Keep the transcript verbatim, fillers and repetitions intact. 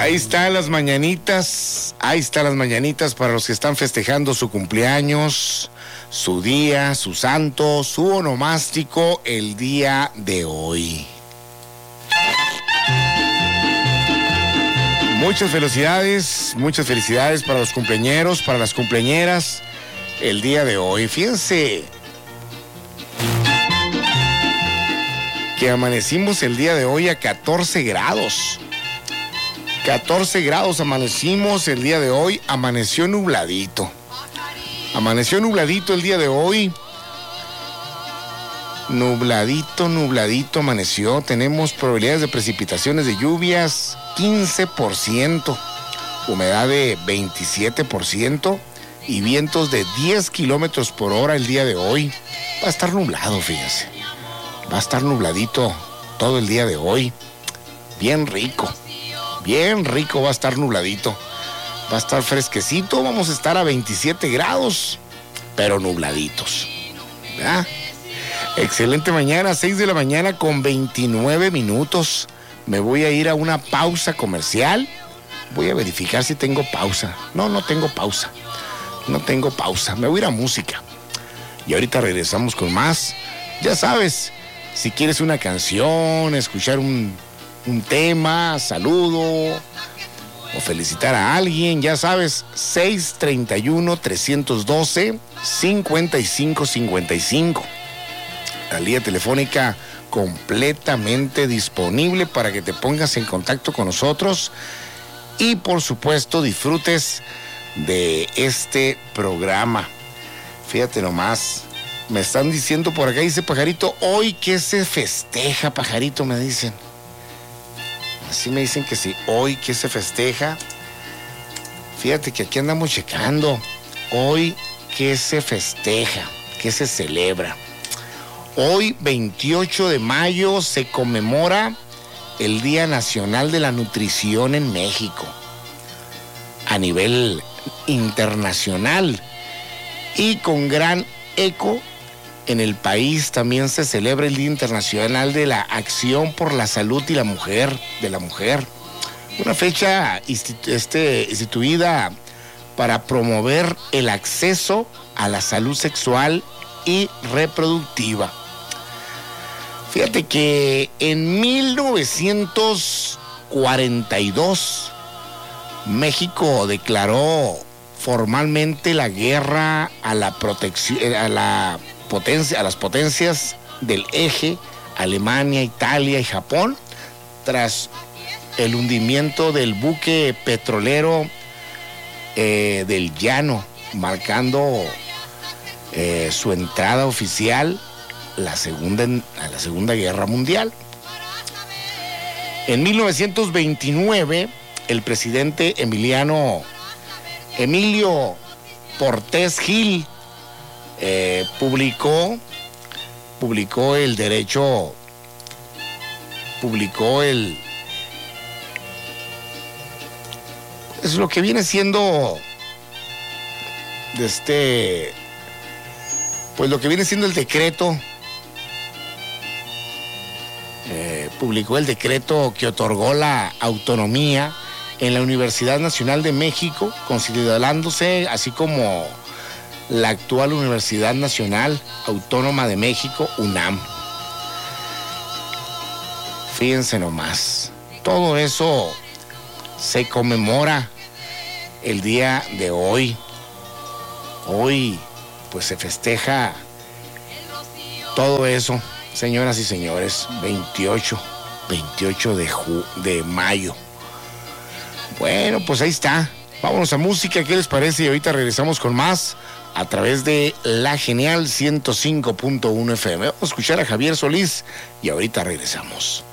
Ahí están las mañanitas, ahí están las mañanitas para los que están festejando su cumpleaños, su día, su santo, su onomástico el día de hoy. Muchas felicidades, muchas felicidades para los cumpleañeros, para las cumpleañeras el día de hoy. Fíjense que amanecimos el día de hoy a catorce grados. catorce grados amanecimos el día de hoy, amaneció nubladito. Amaneció nubladito el día de hoy. Nubladito, nubladito amaneció. Tenemos probabilidades de precipitaciones de lluvias quince por ciento, humedad de veintisiete por ciento y vientos de diez kilómetros por hora el día de hoy. Va a estar nublado, fíjense. Va a estar nubladito todo el día de hoy. Bien rico. Bien rico va a estar nubladito. Va a estar fresquecito. Vamos a estar a veintisiete grados, pero nubladitos. ¿Verdad? Excelente mañana, seis de la mañana con veintinueve minutos. Me voy a ir a una pausa comercial. Voy a verificar si tengo pausa. No, no tengo pausa. No tengo pausa. Me voy a ir a música. Y ahorita regresamos con más. Ya sabes, si quieres una canción, escuchar un, un tema, saludo o felicitar a alguien, ya sabes, seis treinta y uno, trescientos doce, cincuenta y cinco cincuenta y cinco. La línea telefónica completamente disponible para que te pongas en contacto con nosotros y por supuesto disfrutes de este programa. Fíjate nomás, me están diciendo por acá, dice Pajarito, hoy que se festeja, Pajarito, me dicen. Así me dicen que sí, hoy que se festeja. Fíjate que aquí andamos checando, hoy que se festeja, que se celebra. Hoy, veintiocho de mayo, se conmemora el Día Nacional de la Nutrición en México, a nivel internacional. Y con gran eco en el país también se celebra el Día Internacional de la Acción por la Salud y la Mujer, de la Mujer. Una fecha institu- este, instituida para promover el acceso a la salud sexual y reproductiva. Fíjate que en mil novecientos cuarenta y dos México declaró formalmente la guerra a la protección, a la potencia, a las potencias del eje, Alemania, Italia y Japón, tras el hundimiento del buque petrolero eh, del Llano, marcando eh, su entrada oficial La segunda, a la Segunda Guerra Mundial. En mil novecientos veintinueve, el presidente Emiliano, Emilio Portes Gil eh, publicó, publicó el derecho, publicó el, es lo que viene siendo de este, pues lo que viene siendo el decreto. Eh, publicó el decreto que otorgó la autonomía en la Universidad Nacional de México, considerándose así como la actual Universidad Nacional Autónoma de México, UNAM. Fíjense nomás, todo eso se conmemora el día de hoy. Hoy, pues se festeja todo eso. Señoras y señores, veintiocho, veintiocho de, ju- de mayo. Bueno, pues ahí está. Vámonos a música, ¿qué les parece? Y ahorita regresamos con más a través de La Genial ciento cinco punto uno F M. Vamos a escuchar a Javier Solís y ahorita regresamos.